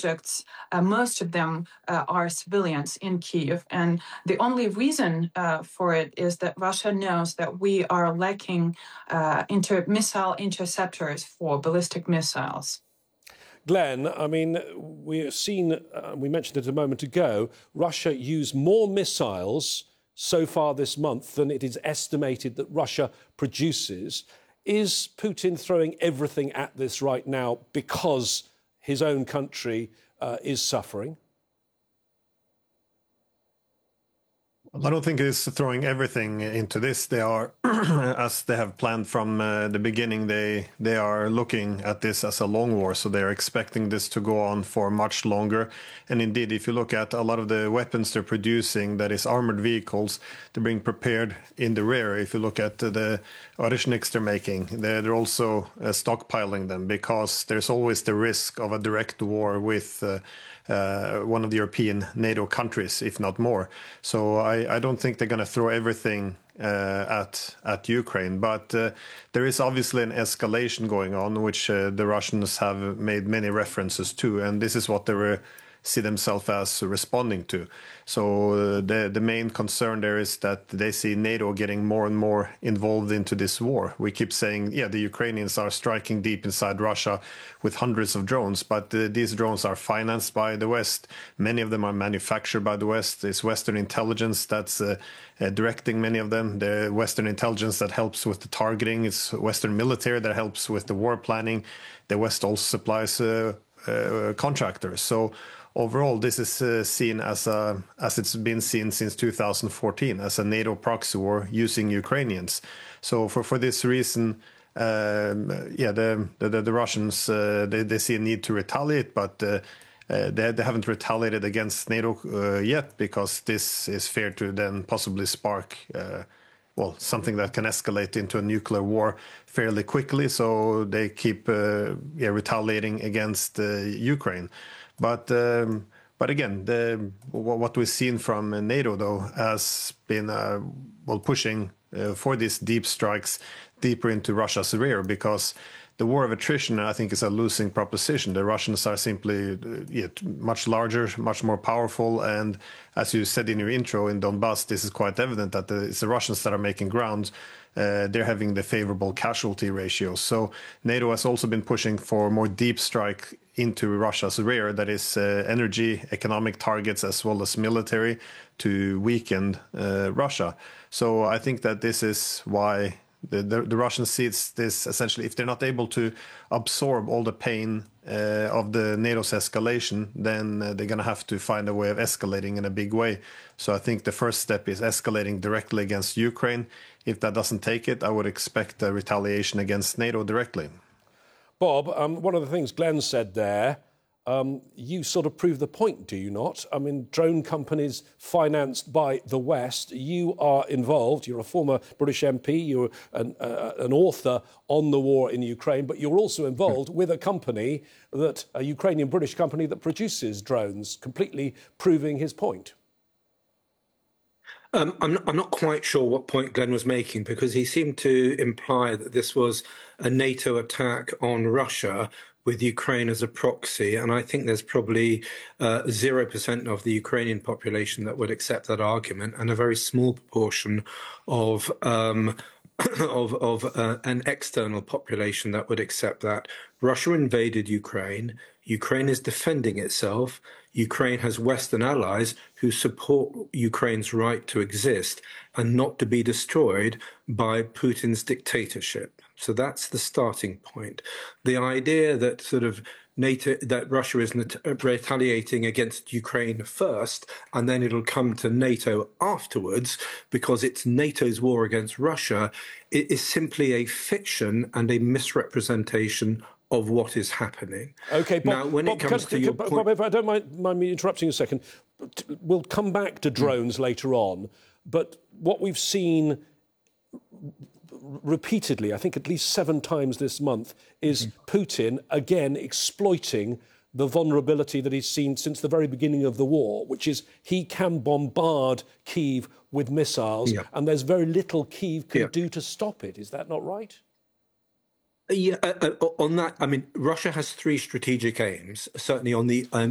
subjects, most of them are civilians in Kyiv. And the only reason for it is that Russia knows that we are lacking missile interceptors for ballistic missiles. Glenn, I mean, we've seen, we mentioned it a moment ago, Russia used more missiles so far this month than it is estimated that Russia produces. Is Putin throwing everything at this right now because his own country is suffering? I don't think it's throwing everything into this. They are, as they have planned from the beginning, they are looking at this as a long war. So they're expecting this to go on for much longer. And indeed, if you look at a lot of the weapons they're producing, that is armored vehicles, they're being prepared in the rear. If you look at the Oryshniks they're making, they're also stockpiling them because there's always the risk of a direct war with one of the European NATO countries, if not more. So I don't think they're going to throw everything at Ukraine. But there is obviously an escalation going on, which the Russians have made many references to. And this is what they see themselves as responding to. So the main concern there is that they see NATO getting more and more involved into this war. We keep saying, yeah, the Ukrainians are striking deep inside Russia with hundreds of drones, but these drones are financed by the West. Many of them are manufactured by the West. It's Western intelligence that's directing many of them. The Western intelligence that helps with the targeting. It's Western military that helps with the war planning. The West also supplies contractors. So overall, this is seen as it's been seen since 2014 as a NATO proxy war using Ukrainians. So for this reason, the Russians they see a need to retaliate, but they haven't retaliated against NATO yet because this is fair to then possibly spark something that can escalate into a nuclear war fairly quickly. So they keep retaliating against Ukraine. But again, what we've seen from NATO, though, has been pushing for these deep strikes deeper into Russia's rear, because the war of attrition, I think, is a losing proposition. The Russians are simply much larger, much more powerful. And as you said in your intro, in Donbass, this is quite evident that it's the Russians that are making ground. They're having the favorable casualty ratios. So NATO has also been pushing for more deep strike into Russia's rear, that is energy, economic targets, as well as military, to weaken Russia. So I think that this is why the Russians see this essentially, if they're not able to absorb all the pain of the NATO's escalation, then they're going to have to find a way of escalating in a big way. So I think the first step is escalating directly against Ukraine. If that doesn't take it, I would expect a retaliation against NATO directly. Bob, one of the things Glenn said there, you sort of prove the point, do you not? I mean, drone companies financed by the West, you are involved, you're a former British MP, you're an author on the war in Ukraine, but you're also involved with a Ukrainian-British company that produces drones, completely proving his point. I'm not quite sure what point Glenn was making, because he seemed to imply that this was a NATO attack on Russia with Ukraine as a proxy. And I think there's probably 0% of the Ukrainian population that would accept that argument, and a very small proportion of an external population that would accept that. Russia invaded Ukraine. Ukraine is defending itself. Ukraine has Western allies who support Ukraine's right to exist and not to be destroyed by Putin's dictatorship. So that's the starting point. The idea that sort of that Russia is retaliating against Ukraine first, and then it'll come to NATO afterwards because it's NATO's war against Russia, it is simply a fiction and a misrepresentation of what is happening. Okay, Bob, now, when it comes to your point... Bob, if I don't mind me interrupting a second, we'll come back to drones later on, but what we've seen repeatedly, I think at least 7 times this month, is Putin again exploiting the vulnerability that he's seen since the very beginning of the war, which is he can bombard Kyiv with missiles, and there's very little Kyiv can do to stop it. Is that not right? Yeah, on that, I mean, Russia has 3 strategic aims, certainly on the